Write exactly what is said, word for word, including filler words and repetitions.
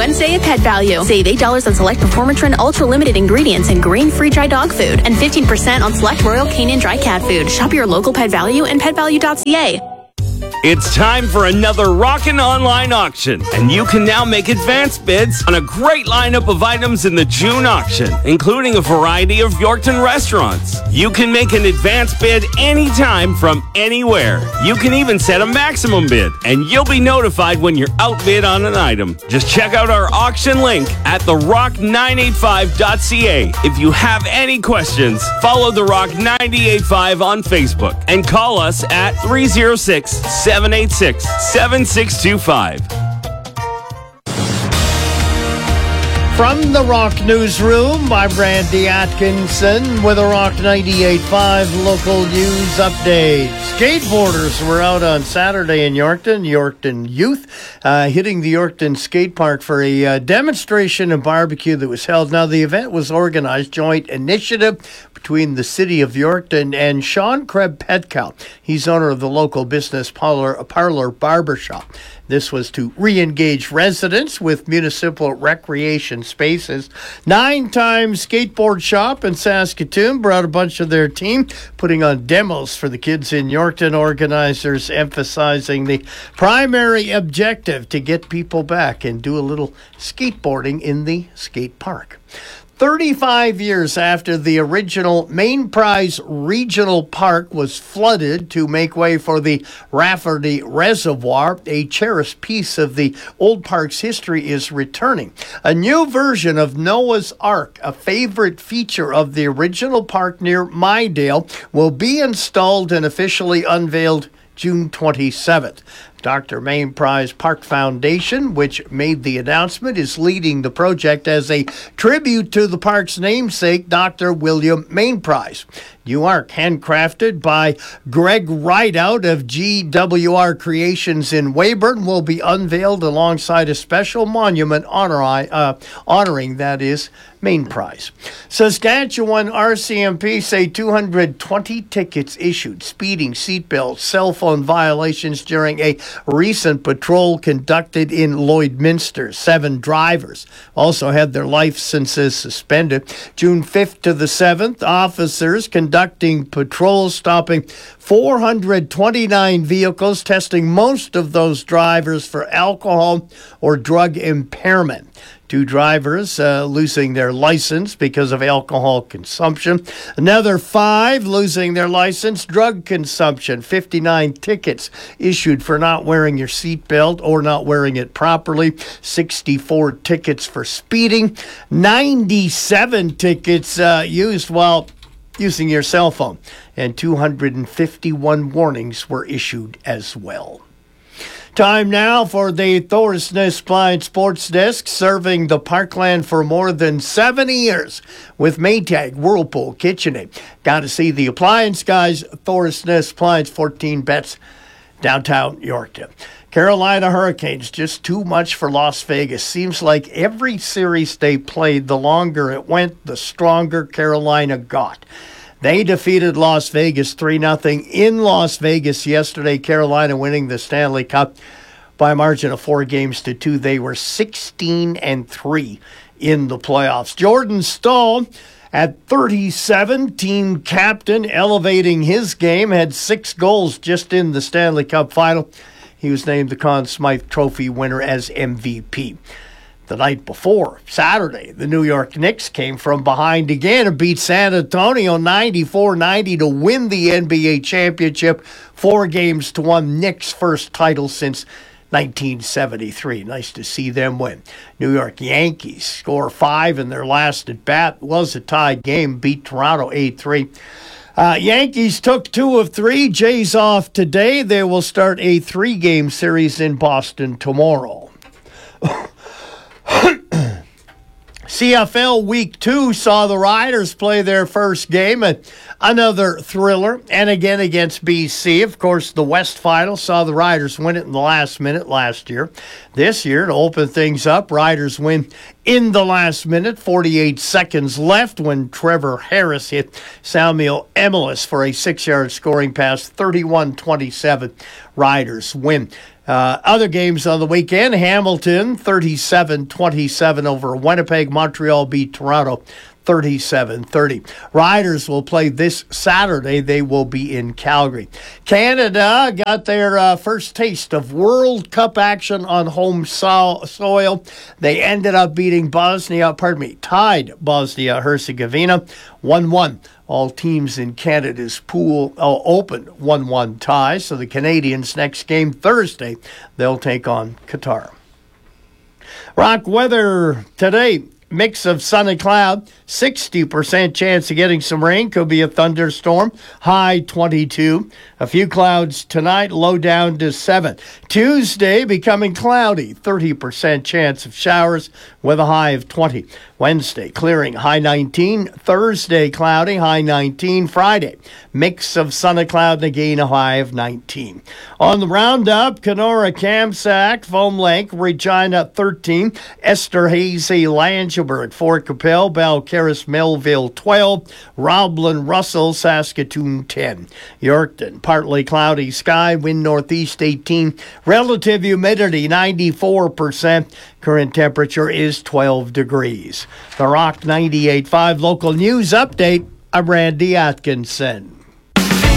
Wednesday at Pet Value. Save eight dollars on select Performatrin Ultra Limited ingredients and grain-free dry dog food, and fifteen percent on select Royal Canin dry cat food. Shop your local Pet Value and pet value dot c a. It's time for another rockin' online auction, and you can now make advance bids on a great lineup of items in the June auction, including a variety of Yorkton restaurants. You can make an advance bid anytime from anywhere. You can even set a maximum bid, and you'll be notified when you're outbid on an item. Just check out our auction link at the rock nine eighty-five dot c a. If you have any questions, follow The Rock nine eighty-five on Facebook and call us at three oh six, seven eight six, seven six two five. From the Rock Newsroom, I'm Randy Atkinson with a Rock ninety-eight point five local news update. Skateboarders were out on Saturday in Yorkton, Yorkton Youth, uh, hitting the Yorkton Skate Park for a uh, demonstration and barbecue that was held. Now, the event was organized, joint initiative between the City of Yorkton and Sean Kreb Petkow. He's owner of the local business parlor, parlor barbershop. This was to re-engage residents with municipal recreation spaces. Nine-time skateboard shop in Saskatoon brought a bunch of their team, putting on demos for the kids in Yorkton. Organizers emphasizing the primary objective to get people back and do a little skateboarding in the skate park. thirty-five years after the original Main Prize Regional Park was flooded to make way for the Rafferty Reservoir, a cherished piece of the old park's history is returning. A new version of Noah's Ark, a favorite feature of the original park near Mydale, will be installed and officially unveiled June twenty-seventh. Doctor Main Prize Park Foundation, which made the announcement, is leading the project as a tribute to the park's namesake, Doctor William Main Prize. New Ark, handcrafted by Greg Rideout of G W R Creations in Weyburn, will be unveiled alongside a special monument honor, uh, honoring, that is, Main Prize. Saskatchewan R C M P say two hundred twenty tickets issued, speeding, seatbelts, cell phone violations during a recent patrol conducted in Lloydminster. Seven drivers also had their licenses suspended. June fifth to the seventh, officers conducting patrols, stopping four hundred twenty-nine vehicles, testing most of those drivers for alcohol or drug impairment. Two drivers uh, losing their license because of alcohol consumption. Another five losing their license, drug consumption. fifty-nine tickets issued for not wearing your seatbelt or not wearing it properly. sixty-four tickets for speeding. ninety-seven tickets uh, used while using your cell phone. And two hundred fifty-one warnings were issued as well. Time now for the Thorsness Blind Sports Desk, serving the Parkland for more than seventy years with Maytag, Whirlpool, KitchenAid. Got to see the appliance guys, Thorsness Appliance, fourteen bets, downtown Yorkton. Carolina Hurricanes, just too much for Las Vegas. Seems like every series they played, the longer it went, the stronger Carolina got. They defeated Las Vegas three nothing in Las Vegas yesterday. Carolina winning the Stanley Cup by a margin of four games to two. They were sixteen and three in the playoffs. Jordan Staal, at thirty-seven, team captain, elevating his game, had six goals just in the Stanley Cup final. He was named the Conn Smythe Trophy winner as M V P. The night before, Saturday, the New York Knicks came from behind again and beat San Antonio ninety-four ninety to win the N B A championship. Four games to one, Knicks' first title since nineteen seventy-three. Nice to see them win. New York Yankees score five in their last at bat. It was a tied game, beat Toronto eight three. Uh, Yankees took two of three. Jays off today. They will start a three-game series in Boston tomorrow. C F L Week two saw the Riders play their first game, and another thriller, and again against B C. Of course, the West Final saw the Riders win it in the last minute last year. This year, to open things up, Riders win in the last minute, forty-eight seconds left, when Trevor Harris hit Samuel Emilus for a six-yard scoring pass, thirty-one twenty-seven. Riders win. Uh, other games on the weekend, Hamilton thirty-seven twenty-seven over Winnipeg. Montreal beat Toronto thirty-seven thirty. Riders will play this Saturday. They will be in Calgary. Canada got their uh, first taste of World Cup action on home so- soil. They ended up beating Bosnia, pardon me, tied Bosnia-Herzegovina one one. All teams in Canada's pool uh, open one one tie. So the Canadians next game Thursday, they'll take on Qatar. Rock weather today. Mix of sun and cloud, sixty percent chance of getting some rain. Could be a thunderstorm, high twenty-two. A few clouds tonight, low down to seven. Tuesday becoming cloudy, thirty percent chance of showers with a high of twenty. Wednesday, clearing, high nineteen. Thursday, cloudy, high nineteen. Friday, mix of sun and cloud, and again a high of nineteen. On the roundup, Kenora, Kamsack, Foam Lake, Regina thirteen, Esterhazy, Langeberg, Fort Capel, Balcarres, Melville twelve, Roblin, Russell, Saskatoon ten. Yorkton, partly cloudy sky, wind northeast eighteen, relative humidity ninety-four percent, current temperature is twelve degrees. The Rock ninety-eight point five local news update, I'm Randy Atkinson.